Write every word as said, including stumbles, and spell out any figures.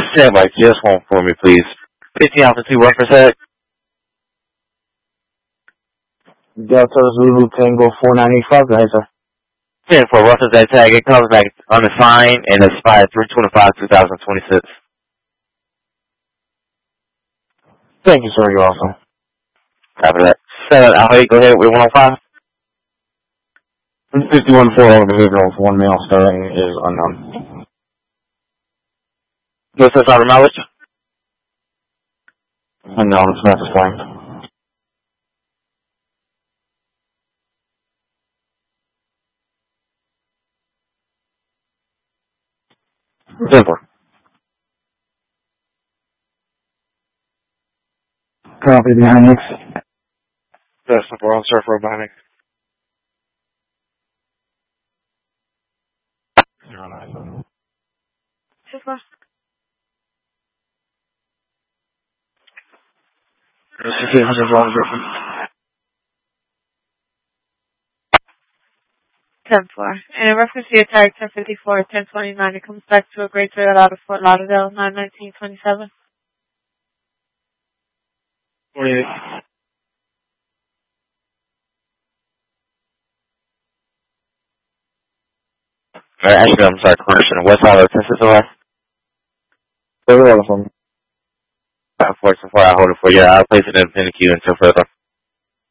Stand by just one for me, please. fifteen Alpha two, reference head. Delta Zulu Tango four ninety-five, go ahead, sir. ten for reference head tag. It comes back unassigned and expired three twenty-five, twenty twenty-six. Thank you, sir. You're awesome. Copy that. seven Alpha eight, go ahead with one oh five. fifty-one four, all behavioral for one male starting is unknown. What's this out of mileage? Unknown, it's not displaying. Simple. Copy behind Nix. That's simple. I'll surf for behind Nix. zero nine. Super. sixteen hundred wrong reference. ten four. And in reference to your tag ten fifty-four, ten twenty-nine, it comes back to a Great Toyota out of Fort Lauderdale, nine nineteen twenty-seven. forty-eight. Uh, actually, I'm sorry, correction. West Hollow, Texas, or what? They're all from. Uh, four, four, I hold it for you. I'll place it in the queue until further.